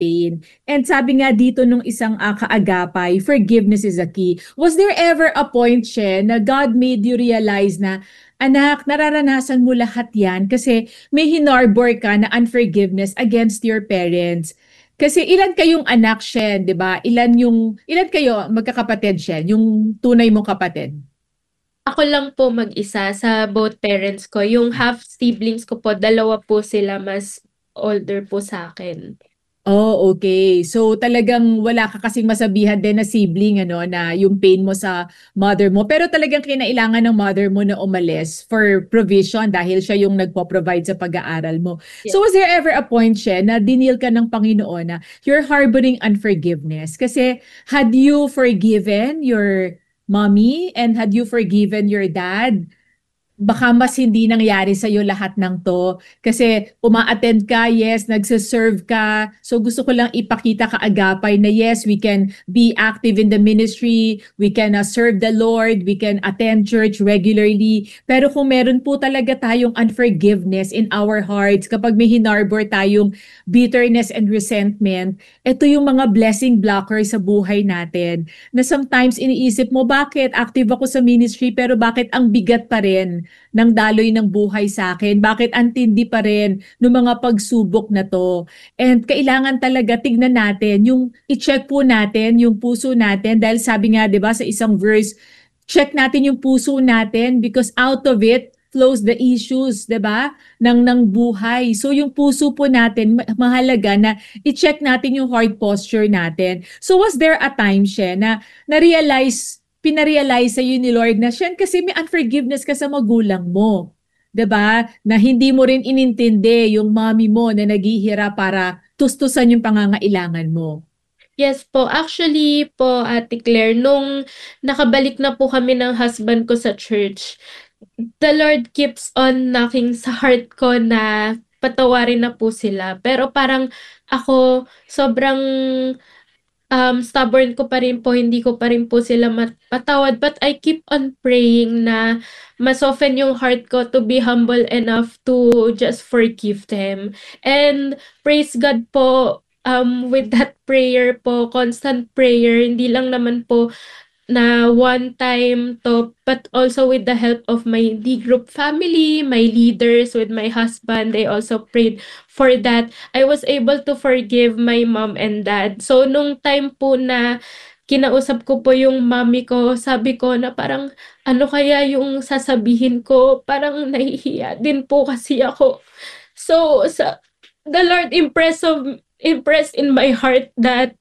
pain. And sabi nga dito nung isang kaagapay, forgiveness is a key. Was there ever a point, Shen, na God made you realize na, anak, nararanasan mo lahat yan kasi may hinarbor ka na unforgiveness against your parents. Kasi ilan kayong anak, Shen, di ba? Ilan kayo magkakapatid, Shen? Yung tunay mong kapatid? Ako lang po mag-isa sa both parents ko. Yung half siblings ko po, dalawa po sila, mas older po sa akin. Oh, okay. So talagang wala ka kasing masabihan din na sibling ano na yung pain mo sa mother mo. Pero talagang kinailangan ng mother mo na umalis for provision dahil siya yung nagpo-provide sa pag-aaral mo. Yes. So was there ever a point, Shen, na dinil ka ng Panginoon na you're harboring unforgiveness? Kasi had you forgiven your mommy and had you forgiven your dad, baka mas hindi nangyari sa'yo lahat ng to. Kasi uma-attend ka, yes, nagsaserve ka. So gusto ko lang ipakita kaagapay na yes, we can be active in the ministry, we can serve the Lord, we can attend church regularly. Pero kung meron po talaga tayong unforgiveness in our hearts, kapag may hinarbor tayong bitterness and resentment, ito yung mga blessing blockers sa buhay natin. Na sometimes iniisip mo, bakit active ako sa ministry pero bakit ang bigat pa rin ng daloy ng buhay sa akin? Bakit antindi pa rin ng mga pagsubok na to? And kailangan talaga tignan natin, yung i-check po natin yung puso natin dahil sabi nga 'di ba sa isang verse, check natin yung puso natin because out of it flows the issues, 'di ba? Ng buhay. So yung puso po natin mahalaga na i-check natin yung heart posture natin. So was there a time, She, na pinarealize sa'yo ni Lord na siya kasi may unforgiveness ka sa magulang mo. 'Di ba? Na hindi mo rin inintindi yung mommy mo na naghihirap para tustusan yung pangangailangan mo. Yes po. Actually po, Ate Claire, nung nakabalik na po kami ng husband ko sa church, the Lord keeps on knocking sa heart ko na patawarin na po sila. Pero parang ako, sobrang stubborn ko pa rin po, hindi ko pa rin po sila mapatawad. But I keep on praying na ma-soften yung heart ko to be humble enough to just forgive them. And praise God po, with that prayer po, constant prayer, hindi lang naman po na one time to, but also with the help of my D group family, my leaders, with my husband, they also prayed for that. I was able to forgive my mom and dad. So nung time po na kinausap ko po yung mommy ko, sabi ko na parang ano kaya yung sasabihin ko, parang nahihiya din po kasi ako. So the Lord impressed in my heart that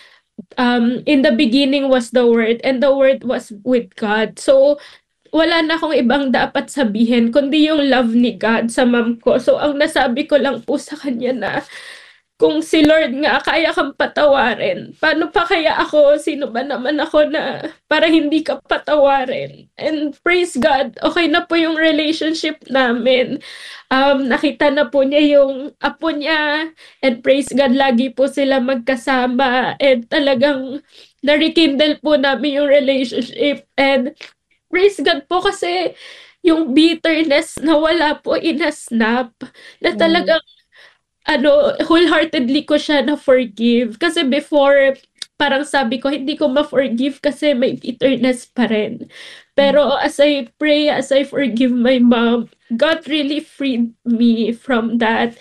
in the beginning was the Word, and the Word was with God. So, wala na akong ibang dapat sabihin, kundi yung love ni God sa mom ko. So, ang nasabi ko lang po sa kanya na, kung si Lord nga kaya kang patawarin, paano pa kaya ako? Sino ba naman ako na para hindi ka patawarin? And praise God, okay na po yung relationship namin. Nakita na po niya yung apo niya, and praise God, lagi po sila magkasama, and talagang na-rekindle po namin yung relationship. And praise God po kasi yung bitterness na wala po inasnap, na talagang wholeheartedly ko siya na-forgive. Kasi before, parang sabi ko, hindi ko ma-forgive kasi may bitterness pa rin. Pero as I pray, as I forgive my mom, God really freed me from that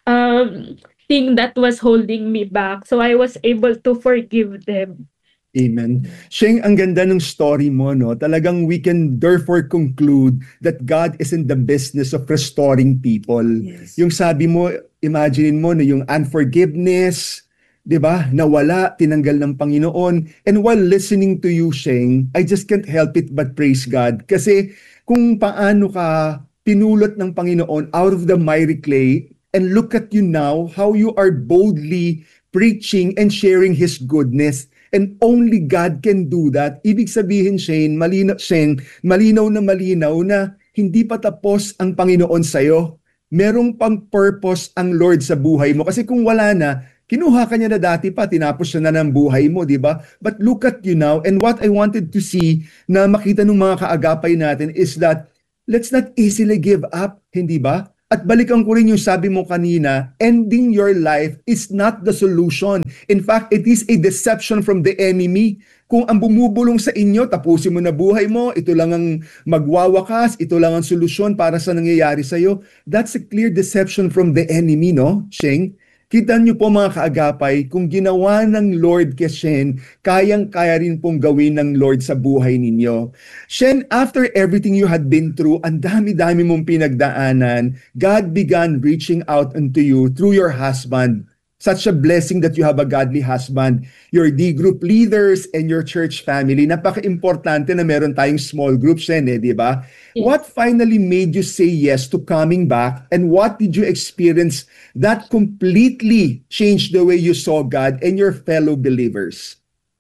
thing that was holding me back. So I was able to forgive them. Amen. Sheng, ang ganda ng story mo, no? Talagang we can therefore conclude that God is in the business of restoring people. Yes. Yung sabi mo, imagine mo, no, yung unforgiveness, di ba? Nawala, tinanggal ng Panginoon. And while listening to you, Sheng, I just can't help it but praise God. Kasi kung paano ka pinulot ng Panginoon out of the miry clay, and look at you now, how you are boldly preaching and sharing His goodness. And only God can do that. Ibig sabihin, Sheng, malinaw na hindi pa tapos ang Panginoon sa'yo. Merong pang purpose ang Lord sa buhay mo. Kasi kung wala na, kinuha ka niya na dati pa, tinapos siya na ng buhay mo, di ba? But look at you now, and what I wanted to see na makita ng mga kaagapay natin is that let's not easily give up, hindi ba? At balikan ko rin yung sabi mo kanina, ending your life is not the solution. In fact, it is a deception from the enemy. Kung ang bumubulong sa inyo, tapusin mo na buhay mo, ito lang ang magwawakas, ito lang ang solusyon para sa nangyayari sa'yo, that's a clear deception from the enemy, no, Sheng? Kita niyo po mga kaagapay, kung ginawa ng Lord kay Shen, kayang-kaya rin pong gawin ng Lord sa buhay ninyo. Shen, after everything you had been through, ang dami-dami mong pinagdaanan, God began reaching out unto you through your husband. Such a blessing that you have a godly husband, your D group leaders, and your church family. Napaka-importante na meron tayong small group, Shen, di ba? Yes. What finally made you say yes to coming back, and what did you experience that completely changed the way you saw God and your fellow believers?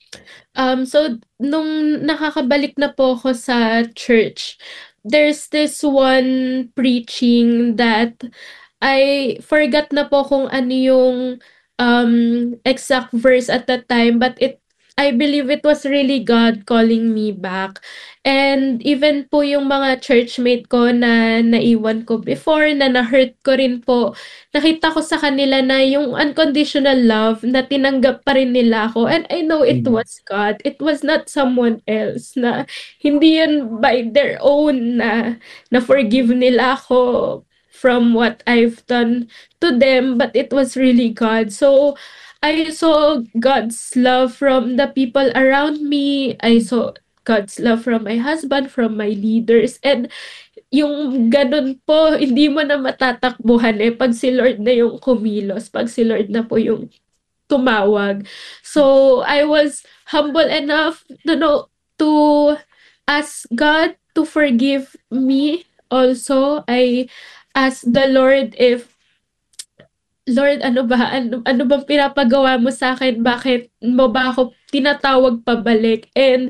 So nung nakakabalik na po ako sa church, there's this one preaching that I forgot na po kung ano yung exact verse at that time, but I believe it was really God calling me back. And even po yung mga churchmate ko na naiwan ko before, na na-hurt ko rin po, nakita ko sa kanila na yung unconditional love na tinanggap pa rin nila ako. And I know it was God. It was not someone else, na hindi yun by their own na forgive nila ako from what I've done to them, but it was really God. So I saw God's love from the people around me. I saw God's love from my husband, from my leaders. And yung ganun po, hindi mo na matatakbuhan pag si Lord na yung kumilos, pag si Lord na po yung tumawag. So I was humble enough to ask God to forgive me. Also, I asked the Lord if, Lord, ano bang pinapagawa mo sa akin? Bakit mo ba ako tinatawag pabalik? And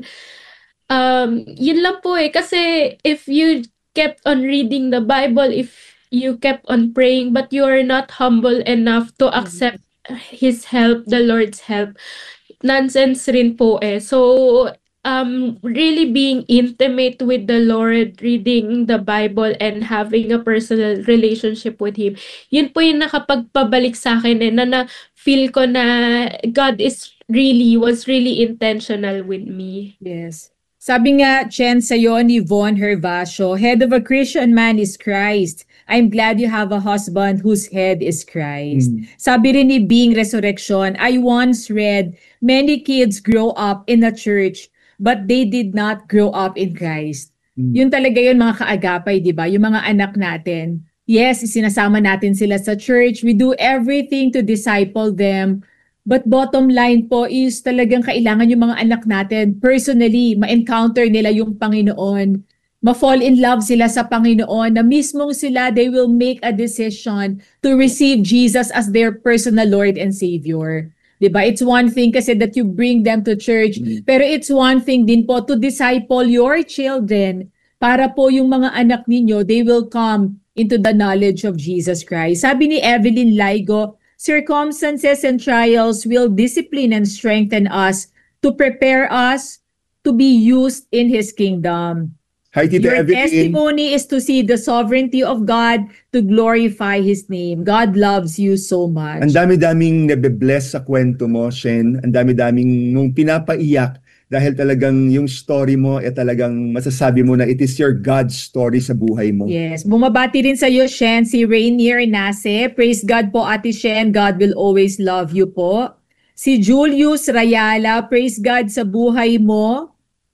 yun lang po kasi if you kept on reading the Bible, if you kept on praying, but you are not humble enough to accept His help, the Lord's help, nonsense rin po So, really being intimate with the Lord, reading the Bible, and having a personal relationship with Him, yun po yung nakapagpabalik sa akin na feel ko na God was really intentional with me. Yes. Sabi nga, Chen, sa'yo ni Von Hervasio, head of a Christian man is Christ. I'm glad you have a husband whose head is Christ. Sabi rin ni Bing Resurrection, I once read, many kids grow up in a church, but they did not grow up in Christ. Yun talaga yun mga kaagapay, di ba? Yung mga anak natin. Yes, sinasama natin sila sa church. We do everything to disciple them. But bottom line po is talagang kailangan yung mga anak natin personally, ma-encounter nila yung Panginoon. Ma-fall in love sila sa Panginoon na mismong sila, they will make a decision to receive Jesus as their personal Lord and Savior. Diba? It's one thing kasi that you bring them to church, pero it's one thing din po to disciple your children para po yung mga anak ninyo, they will come into the knowledge of Jesus Christ. Sabi ni Evelyn Laigo, circumstances and trials will discipline and strengthen us to prepare us to be used in His kingdom. Hi, Tita Your Evelyn. testimony is to see the sovereignty of God to glorify His name. God loves you so much. Ang dami-daming nabe-bless sa kwento mo, Shen. Ang dami-daming mong pinapaiyak dahil talagang yung story mo talagang masasabi mo na it is your God story sa buhay mo. Yes. Bumabati rin sa iyo, Shen, si Rainier Nase. Praise God po, Ate Shen. God will always love you po. Si Julius Rayala, praise God sa buhay mo.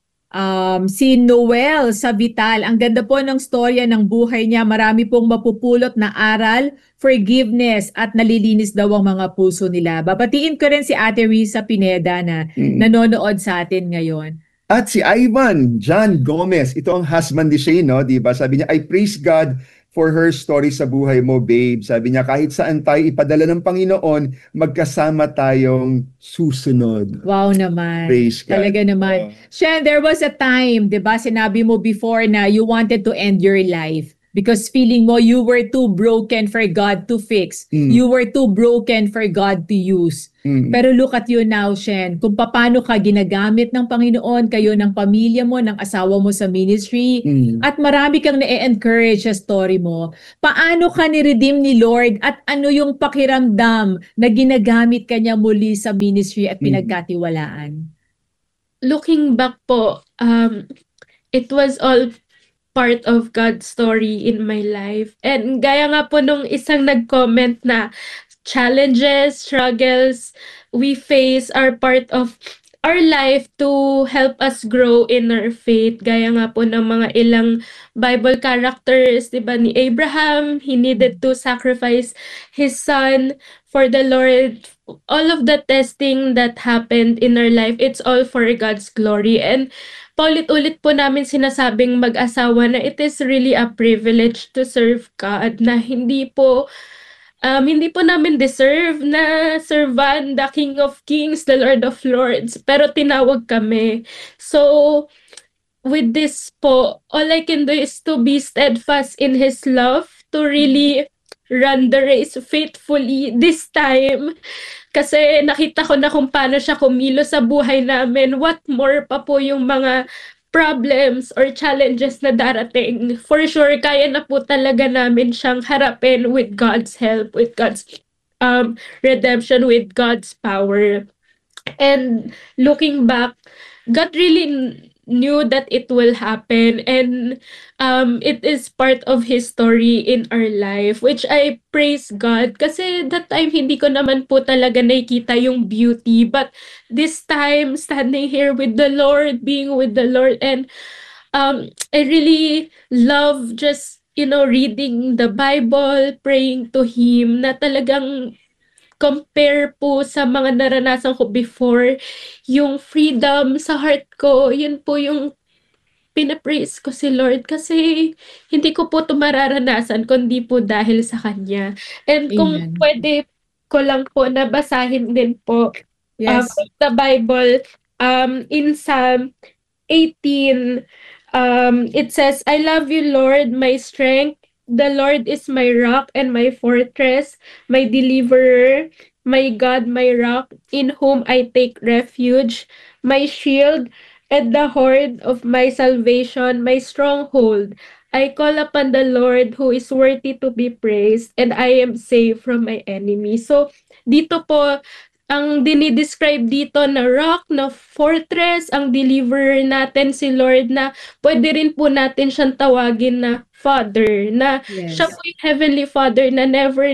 Si Noel sa Vital, ang ganda po ng storya ng buhay niya. Marami pong mapupulot na aral, forgiveness, at nalilinis daw ang mga puso nila. Babatiin ko rin si Ate Risa Pineda na nanonood sa atin ngayon. At si Ivan John Gomez, ito ang husband ni Shane, no? Diba? Sabi niya, I praise God for her story sa buhay mo, babe. Sabi niya, kahit saan tayo ipadala ng Panginoon, magkasama tayong susunod. Wow naman. Praise God. Talaga naman. Shen, there was a time, di ba, sinabi mo before na you wanted to end your life. Because feeling mo you were too broken for God to fix. You were too broken for God to use. Pero look at you now, Shen. Kung paano ka ginagamit ng Panginoon, kayo ng pamilya mo, ng asawa mo sa ministry, at marami kang na-encourage sa story mo. Paano ka ni-redeem ni Lord at ano yung pakiramdam na ginagamit ka niya muli sa ministry at pinagkatiwalaan? Looking back po, it was all part of God's story in my life. And gaya nga po nung isang nag-comment na challenges, struggles we face are part of our life to help us grow in our faith. Gaya nga po ng mga ilang Bible characters, di ba, ni Abraham, he needed to sacrifice his son for the Lord. All of the testing that happened in our life, it's all for God's glory. And paulit-ulit po namin sinasabing mag-asawa na it is really a privilege to serve God, na hindi po namin deserve na servan the King of Kings, the Lord of Lords, pero tinawag kami. So, with this po, all I can do is to be steadfast in His love, to really run the race faithfully this time. Kasi nakita ko na kung paano siya kumilos sa buhay namin. What more pa po yung mga problems or challenges na darating. For sure, kaya na po talaga namin siyang harapin with God's help, with God's redemption, with God's power. And looking back, God really knew that it will happen, and it is part of His story in our life, which I praise God kasi that time hindi ko naman po talaga nakikita yung beauty, but this time standing here with the Lord, being with the Lord, and I really love just reading the Bible, praying to Him, na talagang compare po sa mga naranasan ko before, yung freedom sa heart ko, yun po yung pinapraise ko si Lord kasi hindi ko po ito mararanasan kundi po dahil sa Kanya. And kung pwede ko lang po na basahin din po the Bible, in Psalm 18, it says, I love you, Lord, my strength. The Lord is my rock and my fortress, my deliverer, my God, my rock, in whom I take refuge, my shield, and the horn of my salvation, my stronghold. I call upon the Lord who is worthy to be praised, and I am saved from my enemy. So, dito po, ang dinidescribe dito na rock, na fortress, ang deliverer natin si Lord, na pwede rin po natin siyang tawagin na Father, na siya po yung Heavenly Father na never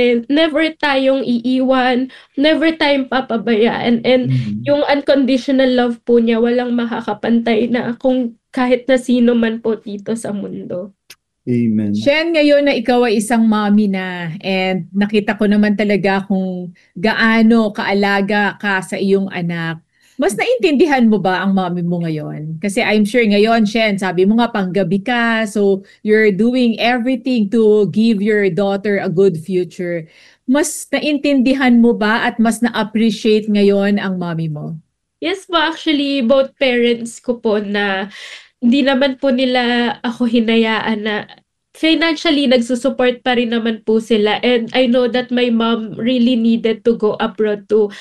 tayong iiwan, never tayong papabayaan, and yung unconditional love po niya, walang makakapantay na kung kahit na sino man po dito sa mundo. Amen. Shen, ngayon na ikaw ay isang mommy na, and nakita ko naman talaga kung gaano kaalaga ka sa iyong anak. Mas naintindihan mo ba ang mommy mo ngayon? Kasi I'm sure ngayon, Shen, sabi mo nga panggabi ka, so you're doing everything to give your daughter a good future. Mas naintindihan mo ba at mas na-appreciate ngayon ang mommy mo? Yes po, actually, both parents ko po na hindi naman po nila ako hinayaan na financially nagsusupport pa rin naman po sila, and I know that my mom really needed to go abroad to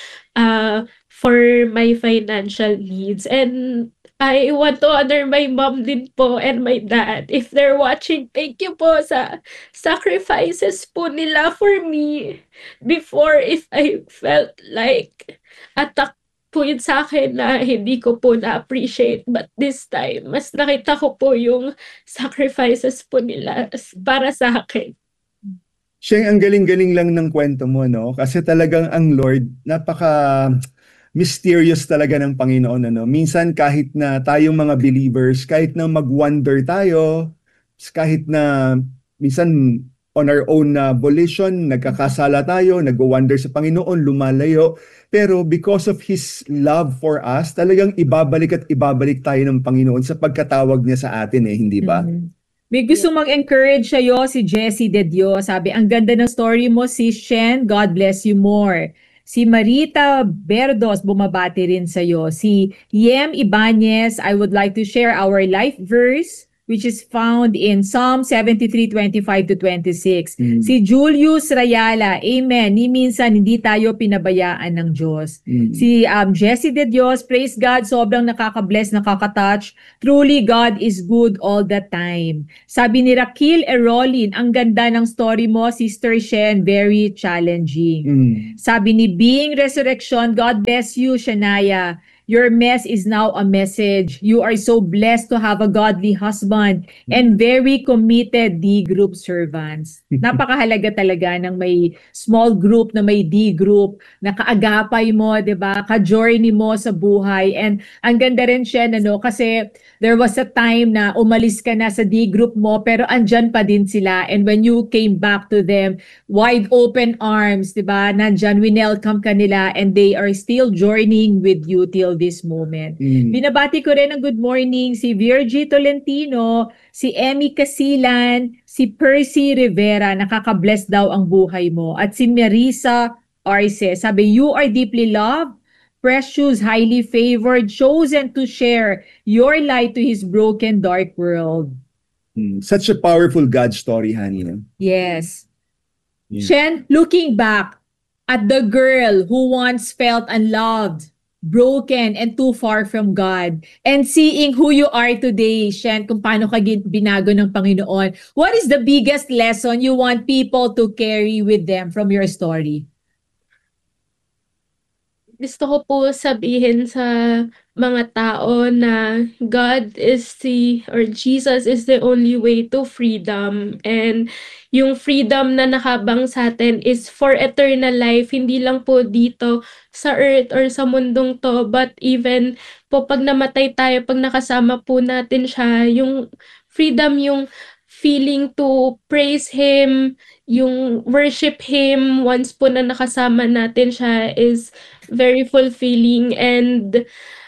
for my financial needs, and I want to honor my mom din po and my dad. If they're watching, thank you po sa sacrifices po nila for me before, if I felt like attack po yun sa akin na hindi ko po na-appreciate, but this time, mas nakita ko po yung sacrifices po nila para sa akin. Siya, ang galing-galing lang ng kwento mo, no? Kasi talagang ang Lord, mysterious talaga ng Panginoon, ano? Minsan kahit na tayong mga believers, kahit na mag-wonder tayo, kahit na minsan on our own volition, nagkakasala tayo, nag-wonder sa Panginoon, lumalayo. Pero because of His love for us, talagang ibabalik at ibabalik tayo ng Panginoon sa pagkatawag niya sa atin, hindi ba? May gusto mag-encourage sa'yo, si Jessie De Dios. Sabi, ang ganda ng story mo, si Shen, God bless you more. Si Marita Berdos, bumabati rin sa'yo. Si Yem Ibanez, I would like to share our life verse. which is found in Psalm 73:25-26. Mm. Si Julius Rayala, amen. Ni minsan hindi tayo pinabayaan ng Diyos. Si Jessie De Dios, praise God, sobrang nakaka-bless, nakaka-touch. Truly, God is good all the time. Sabi ni Rakil Erolin, ang ganda ng story mo, Sister Shen, very challenging. Sabi ni Being Resurrection, God bless you, Shania. Your mess is now a message. You are so blessed to have a godly husband and very committed D group servants. Napakahalaga talaga ng may small group na may D group na kaagapay mo, 'di ba? Ka-journey mo sa buhay. And ang ganda rin siya kasi there was a time na umalis ka na sa D group mo pero andyan pa din sila, and when you came back to them, wide open arms, 'di ba? Nandyan, winelcome ka nila, and they are still journeying with you till this moment. Binabati ko rin ng good morning si Virgie Tolentino, si Emmy Casilan, si Percy Rivera, nakaka-bless daw ang buhay mo, at si Marisa Arce, sabi, you are deeply loved, precious, highly favored, chosen to share your light to His broken, dark world. Such a powerful God story, honey. Yes. Yeah. Shen, looking back at the girl who once felt unloved, broken, and too far from God, and seeing who you are today, Shen, kung paano ka binago ng Panginoon, what is the biggest lesson you want people to carry with them from your story? Gusto ko po sabihin sa mga tao na God is or Jesus is the only way to freedom. And yung freedom na nakabang sa atin is for eternal life, hindi lang po dito sa earth or sa mundong to, but even po pag namatay tayo, pag nakasama po natin siya, yung freedom, yung feeling to praise Him, yung worship Him once po na nakasama natin siya is very fulfilling. And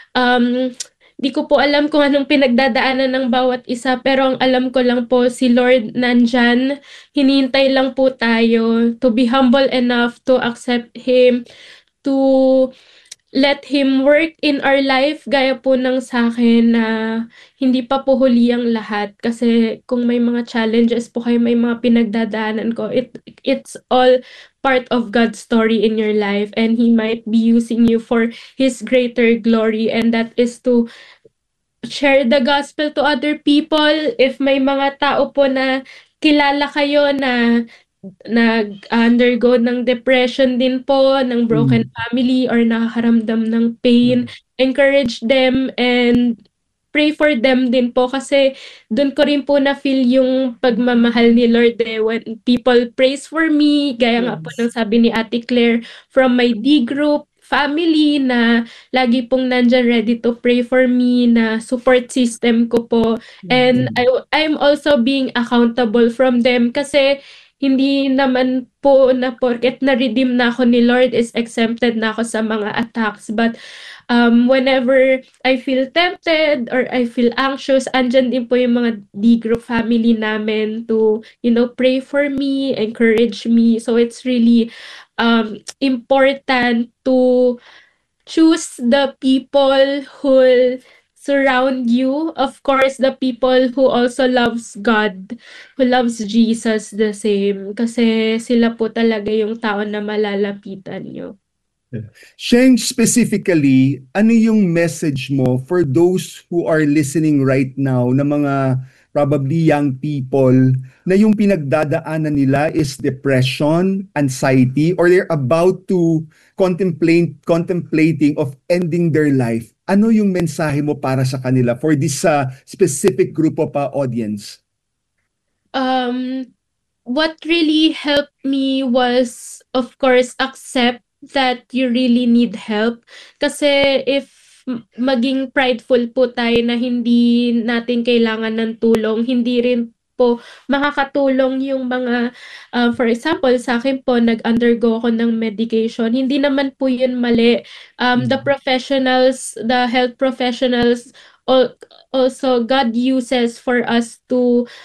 di ko po alam kung anong pinagdadaanan ng bawat isa, pero ang alam ko lang po, si Lord nandyan, hinihintay lang po tayo to be humble enough to accept Him, to let Him work in our life, gaya po ng sa akin na hindi pa po huli ang lahat. Kasi kung may mga challenges po kayo, may mga pinagdadaanan ko, it's all part of God's story in your life, and He might be using you for His greater glory, and that is to share the gospel to other people. If may mga tao po na kilala kayo na nag-undergo ng depression din po, ng broken family, or nakakaramdam ng pain, encourage them and pray for them din po, kasi doon ko rin po na-feel yung pagmamahal ni Lord when people prays for me, gaya nga po ng sabi ni Ate Claire, from my D group family na lagi pong nandyan ready to pray for me, na support system ko po. And I'm also being accountable from them, kasi hindi naman po na porket na-redeem na ako ni Lord is exempted na ako sa mga attacks. But whenever I feel tempted or I feel anxious, andyan din po yung mga D-group family namin to, pray for me, encourage me. So it's really important to choose the people who surround you. Of course, the people who also loves God, who loves Jesus the same. Kasi sila po talaga yung tao na malalapitan nyo. Sheng, specifically, ano yung message mo for those who are listening right now na mga probably young people na yung pinagdadaanan nila is depression, anxiety, or they're about to contemplating of ending their life? Ano yung mensahe mo para sa kanila for this specific group of audience? What really helped me was, of course, accept that you really need help. Kasi if maging prideful po tayo na hindi natin kailangan ng tulong, hindi rin po makakatulong yung mga, for example, sa akin po, nag-undergo ako ng medication. Hindi naman po yun mali. The professionals, the health professionals, also God uses for us to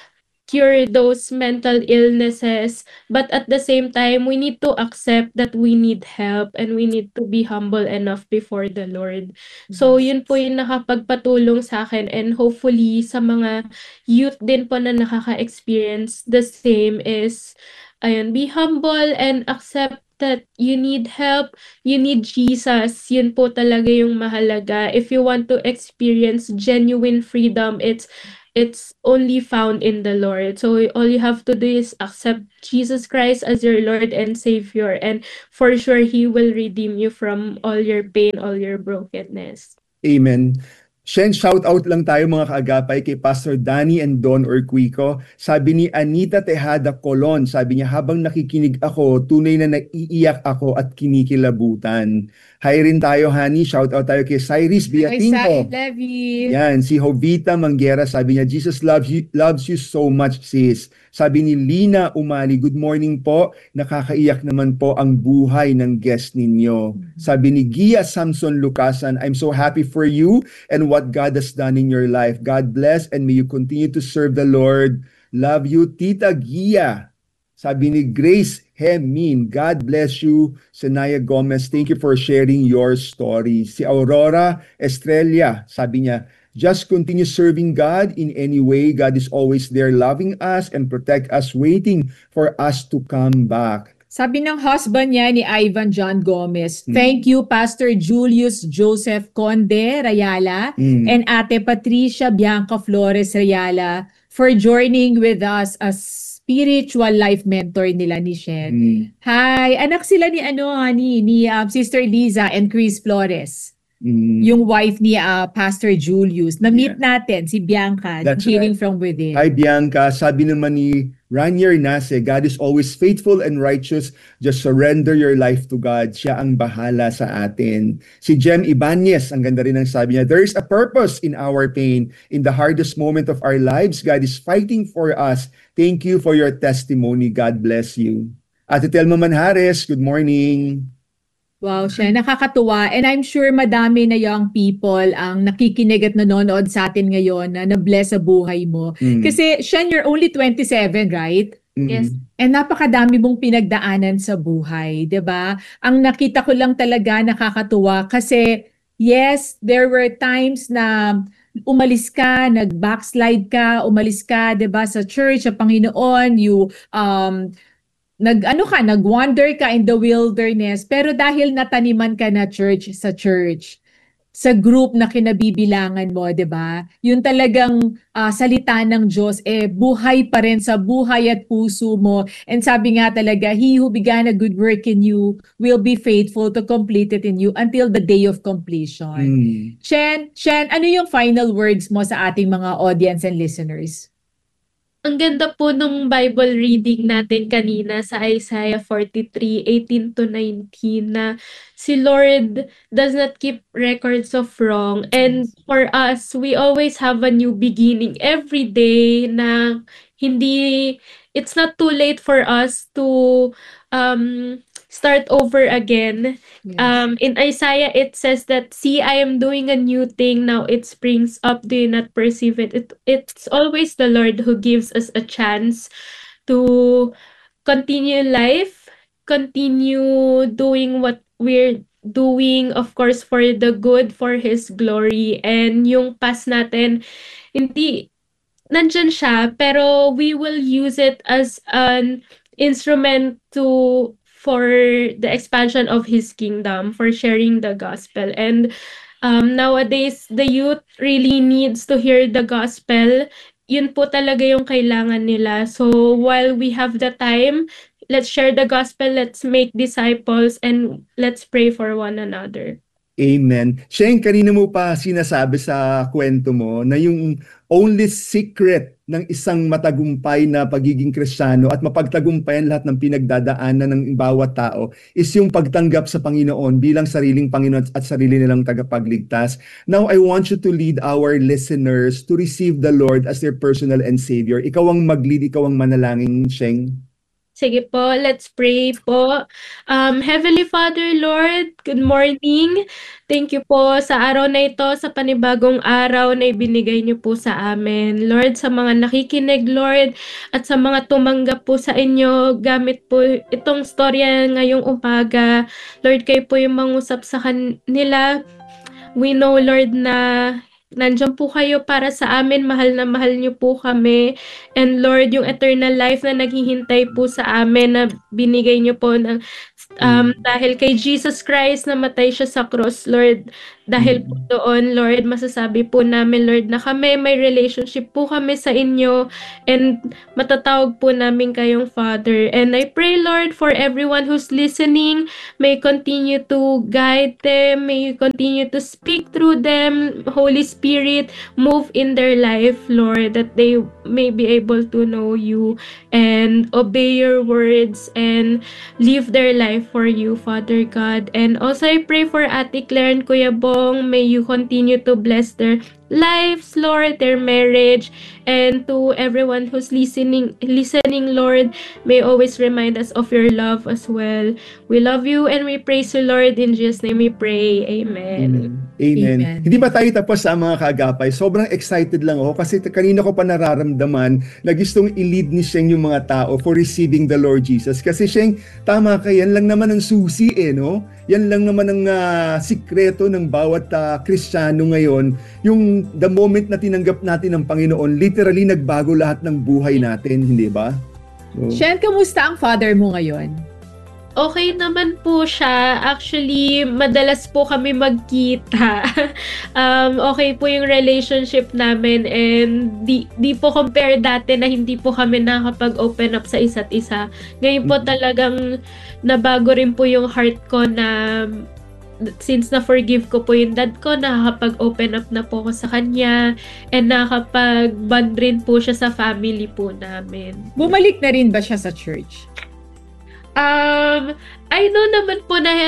cure those mental illnesses, but at the same time, we need to accept that we need help and we need to be humble enough before the Lord. So, yun po yung nakapagpatulong sa akin, and hopefully sa mga youth din po na nakaka-experience the same is, ayun, be humble and accept that you need help, you need Jesus. Yun po talaga yung mahalaga. If you want to experience genuine freedom, it's only found in the Lord. So all you have to do is accept Jesus Christ as your Lord and Savior, and for sure He will redeem you from all your pain, all your brokenness. Amen. Shen, shout out lang tayo mga kaagapay kay Pastor Danny and Don Orquico. Sabi ni Anita Tejada Colon, sabi niya, habang nakikinig ako, tunay na naiiyak ako at kinikilabutan. Hi rin tayo, honey. Shout out tayo kay Cyrus Biatinho. Levi. Yan, si Jovita Manguera, sabi niya, Jesus loves you so much, sis. Sabi ni Lina Umali, good morning po. Nakakaiyak naman po ang buhay ng guest ninyo. Sabi ni Gia Samson Lucasan, I'm so happy for you and what God has done in your life. God bless and may you continue to serve the Lord. Love you, Tita Gia. Sabi ni Grace Hemin, God bless you. Senaya Gomez, thank you for sharing your story. Si Aurora Estrella, sabi niya, just continue serving God in any way. God is always there loving us and protect us, waiting for us to come back. Sabi ng husband niya ni Ivan John Gomez, thank you Pastor Julius Joseph Conde Rayala and Ate Patricia Bianca Flores Rayala for joining with us as spiritual life mentor nila ni Shen. Hi, anak sila ni ni Sister Liza and Chris Flores. Yung wife ni Pastor Julius. Na-meet natin si Bianca, healing from within. Hi Bianca, sabi naman ni Ranier Nase, God is always faithful and righteous. Just surrender your life to God. Siya ang bahala sa atin. Si Jem Ibanez, ang ganda rin ang sabi niya, there is a purpose in our pain. In the hardest moment of our lives, God is fighting for us. Thank you for your testimony. God bless you. Ate Telma Manhares, good morning. Wow, siya nakakatuwa, and I'm sure madami na young people ang nakikinig at nanonood sa atin ngayon na na-bless sa buhay mo. Kasi Shen, you're only 27, right? Yes. And napakadami mong pinagdaanan sa buhay, 'di ba? Ang nakita ko lang talaga nakakatuwa kasi yes, there were times na umalis ka, nag-backslide ka, umalis ka, 'di ba, sa church, sa Panginoon, you nag-wander ka in the wilderness, pero dahil nataniman ka na sa church, sa group na kinabibilangan mo, 'di ba? Yun talagang salita ng Diyos buhay pa rin sa buhay at puso mo. And sabi nga talaga, he who began a good work in you will be faithful to complete it in you until the day of completion. Shen, ano yung final words mo sa ating mga audience and listeners? Ang ganda po nung Bible reading natin kanina sa Isaiah 43:18-19 na si Lord does not keep records of wrong. And for us, we always have a new beginning every day na it's not too late for us to start over again. In Isaiah, it says that, see, I am doing a new thing, now it springs up, do you not perceive it? It's always the Lord who gives us a chance to continue life, continue doing what we're doing, of course, for the good, for His glory. And yung past natin, nandyan siya, pero we will use it as an instrument for the expansion of His kingdom, for sharing the gospel. And nowadays, the youth really needs to hear the gospel. Yun po talaga yung kailangan nila. So while we have the time, let's share the gospel, let's make disciples, and let's pray for one another. Amen. Sheng, kanina mo pa sinasabi sa kwento mo na yung only secret ng isang matagumpay na pagiging Kristiyano at mapagtagumpayan lahat ng pinagdadaanan ng bawat tao is yung pagtanggap sa Panginoon bilang sariling Panginoon at sarili nilang tagapagligtas. Now, I want you to lead our listeners to receive the Lord as their personal and Savior. Ikaw ang mag-lead, ikaw ang manalangin, Sheng. Sige po, let's pray po. Heavenly Father, Lord, good morning. Thank you po sa araw na ito, sa panibagong araw na ibinigay niyo po sa amin. Lord, sa mga nakikinig, Lord, at sa mga tumanggap po sa inyo, gamit po itong storya ngayong umaga. Lord, kayo po yung mangusap sa kanila. We know, Lord, na nandiyan po kayo para sa amin, mahal na mahal niyo po kami. And Lord, yung eternal life na naghihintay po sa amin na binigay niyo po ng dahil kay Jesus Christ namatay siya sa cross, Lord. Dahil po doon, Lord, masasabi po namin, Lord, na kami may relationship po kami sa inyo and matatawag po namin kayong Father. And I pray, Lord, for everyone who's listening, may continue to guide them, may you continue to speak through them. Holy Spirit, move in their life, Lord, that they may be able to know you and obey your words and live their life for you, Father God. And also, I pray for Ate Claire and Kuya Bong. May you continue to bless their lives, Lord, their marriage, and to everyone who's listening, Lord, may always remind us of your love as well. We love you and we praise you, Lord. In Jesus' name we pray. Amen. Amen. Amen. Hindi ba tayo tapos sa mga kaagapay? Sobrang excited lang ako kasi kanina ko pa nararamdaman na gustong i-lead ni Sheng yung mga tao for receiving the Lord Jesus. Kasi Sheng, tama ka, yan lang naman ang susi no? Yan lang naman ang sikreto ng bawat Kristiyano ngayon. Yung the moment na tinanggap natin ang Panginoon, literally nagbago lahat ng buhay natin, hindi ba? So, Shen, kamusta ang father mo ngayon? Okay naman po siya. Actually, madalas po kami magkita. Okay po yung relationship namin and di po compare dati na hindi po kami nakapag-open up sa isa't isa. Ngayon po talagang nabago rin po yung heart ko na since na-forgive ko po yung dad ko, nakakapag-open up na po ako sa kanya and nakakapag-bond rin po siya sa family po namin. Bumalik na rin ba siya sa church? I know naman po na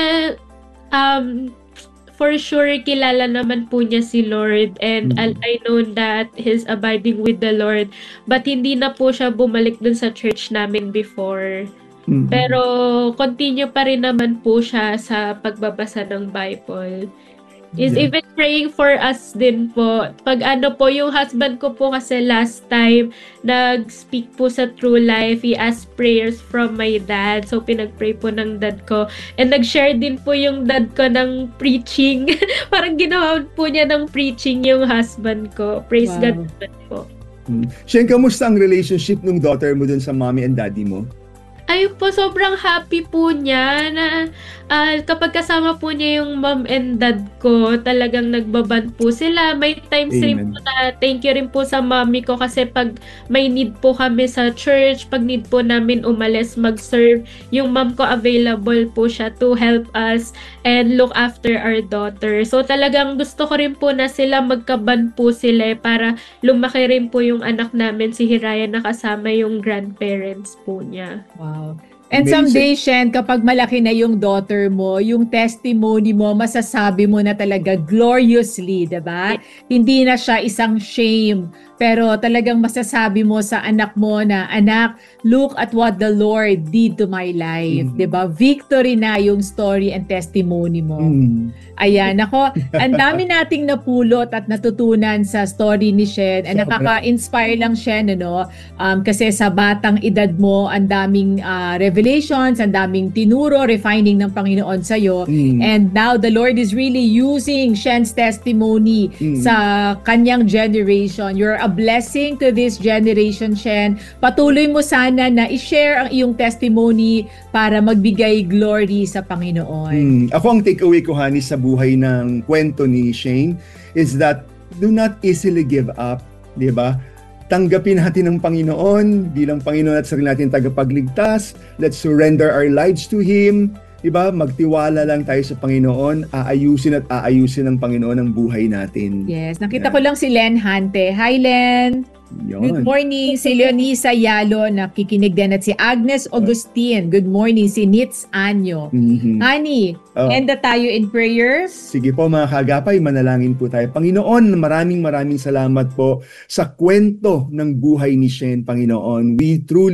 for sure kilala naman po niya si Lord and I know that he's abiding with the Lord, but hindi na po siya bumalik dun sa church namin before. Pero continue pa rin naman po siya sa pagbabasa ng Bible. Is even praying for us din po. Pag ano po, yung husband ko po kasi last time nag-speak po sa True Life, he asked prayers from my dad. So pinag-pray po ng dad ko. And nag-share din po yung dad ko ng preaching. Parang ginawa po niya ng preaching yung husband ko. Praise God naman po. Sheng, kamusta ang relationship ng daughter mo dun sa mommy and daddy mo? Ayun po, sobrang happy po niya na kapag kasama po niya yung mom and dad ko, talagang nagbaband po sila. May times rin po na thank you rin po sa mommy ko kasi pag may need po kami sa church, pag need po namin umalis mag-serve, yung mom ko available po siya to help us and look after our daughter. So talagang gusto ko rin po na sila magkaband po sila para lumaki rin po yung anak namin, si Hiraya, na kasama yung grandparents po niya. Wow. And someday, Shen, kapag malaki na yung daughter mo, yung testimony mo, masasabi mo na talaga gloriously, diba? Hindi na siya isang shame, pero talagang masasabi mo sa anak mo na, anak, look at what the Lord did to my life, diba? Victory na yung story and testimony mo. Ayan, ako, ang dami nating napulot at natutunan sa story ni Shen, and nakaka-inspire lang Shen, ano? Kasi sa batang edad mo, ang daming revelations, ang daming tinuro, refining ng Panginoon sa'yo. And now, the Lord is really using Shen's testimony sa kanyang generation. You're a blessing to this generation, Shen. Patuloy mo sana na i-share ang iyong testimony para magbigay glory sa Panginoon. Ako ang takeaway ko, Hani, sa buhay ng kwento ni Shane is that do not easily give up, di ba? Tanggapin natin ang Panginoon bilang Panginoon at sarili natin tagapagligtas. Let's surrender our lives to Him. Diba? Magtiwala lang tayo sa Panginoon. Aayusin at aayusin ng Panginoon ang buhay natin. Yes. Nakita ko lang si Len Hante. Hi, Len! Good morning. Si Leonisa Yalo, nakikinig din. At si Agnes Augustine. Good morning. Si Nitz Anyo. Honey, enda tayo in prayers. Sige po mga kagapay, manalangin po tayo. Panginoon, maraming salamat po sa kwento ng buhay ni Shen, Panginoon. We truly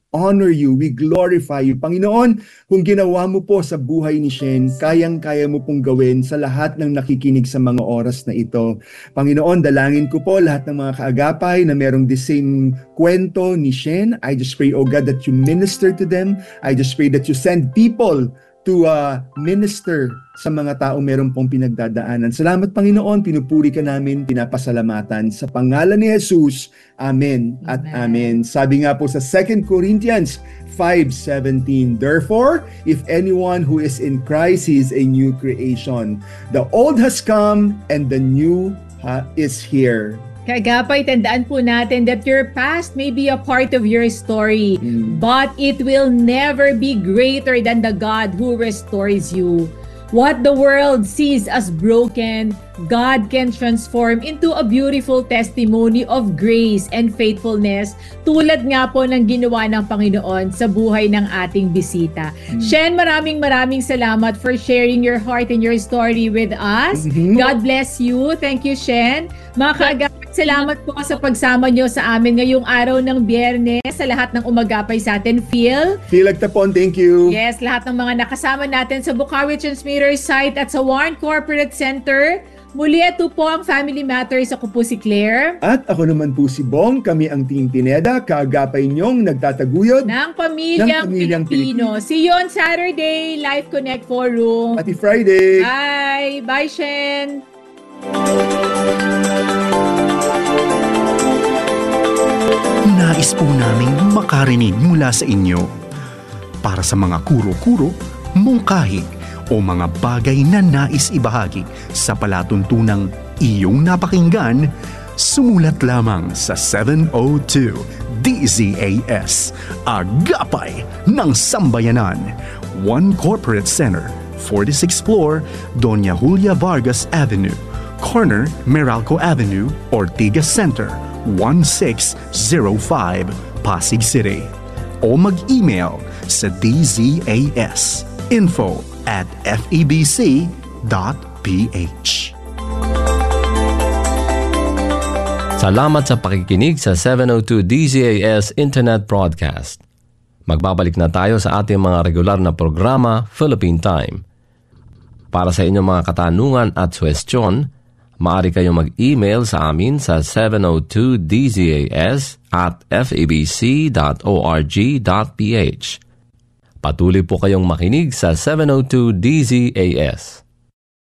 honor you, we glorify you. Panginoon, kung ginawa mo po sa buhay ni Shen, kayang-kaya mo pong gawin sa lahat ng nakikinig sa mga oras na ito. Panginoon, dalangin ko po lahat ng mga kaagapay na merong the same kwento ni Shen. I just pray, oh God, that you minister to them. I just pray that you send people to minister sa mga tao meron pong pinagdadaanan. Salamat, Panginoon. Pinupuri ka namin, pinapasalamatan. Sa pangalan ni Jesus, Amen at Amen. Sabi nga po sa 2 Corinthians 5:17, therefore, if anyone who is in Christ, he is a new creation. The old has come and the new is here. Kaagapay, tandaan po natin that your past may be a part of your story, but it will never be greater than the God who restores you. What the world sees as broken, God can transform into a beautiful testimony of grace and faithfulness, tulad nga po ng ginawa ng Panginoon sa buhay ng ating bisita. Shen, maraming salamat for sharing your heart and your story with us. God bless you. Thank you, Shen. Mga kaagapay, salamat po sa pagsama nyo sa amin ngayong araw ng Biyernes, sa lahat ng umagapay sa atin. Phil Agtapon, thank you. Yes, lahat ng mga nakasama natin sa Bukawi Transmitter site at sa Warren Corporate Center. Muli, ito po ang Family Matters. Ako po si Claire. At ako naman po si Bong. Kami ang Team Pineda, kaagapay niyong nagtataguyod ng Pamilyang Pilipino. See you on Saturday, Live Connect Forum. Happy Friday! Bye! Bye, Shen! Nais po naming makarinig mula sa inyo. Para sa mga kuro-kuro, mungkahi, o mga bagay na nais ibahagi sa palatuntunang iyong napakinggan, sumulat lamang sa 702 DZAS, Agapay ng Sambayanan, 1 Corporate Center, 46th floor, Doña Julia Vargas Avenue, corner Meralco Avenue, Ortigas Center, 1605, Pasig City. O mag-email sa dzas.info@febc.ph. Salamat sa pakikinig sa 702 DZAS Internet Broadcast. Magbabalik na tayo sa ating mga regular na programa, Philippine Time. Para sa inyong mga katanungan at suwestyon, maaari kayong mag-email sa amin sa 702dzas@febc.org.ph. Patuloy po kayong makinig sa 702 DZAS.